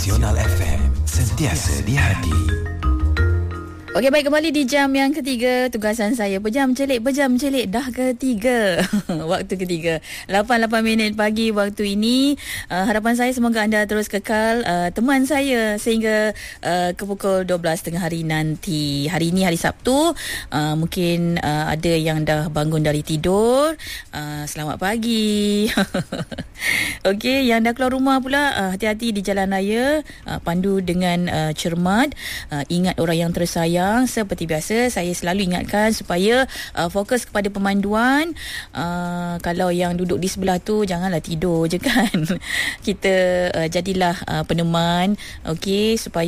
Nasional FM, sentiasa di hati. Okey, baik, kembali di jam yang ketiga. Tugasan saya pejam celik dah ketiga. Waktu ketiga 8 minit pagi waktu ini. Harapan saya semoga anda terus kekal teman saya sehingga ke pukul 12 tengah hari nanti. Hari ini hari Sabtu. Mungkin ada yang dah bangun dari tidur. Selamat pagi. Okey, yang dah keluar rumah pula, hati-hati di jalan raya. Pandu dengan cermat. Ingat orang yang tersayang. Seperti biasa, saya selalu ingatkan supaya fokus kepada pemanduan. Kalau yang duduk di sebelah tu, janganlah tidur je kan. Kita jadilah peneman, okey, supaya